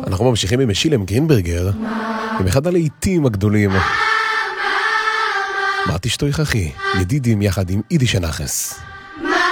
אנחנו ממשיכים עם שילם גרינברגר, עם אחד הלהיטים הגדולים. מה תשתוי אחי? ידידים יחד עם אידי שנחס.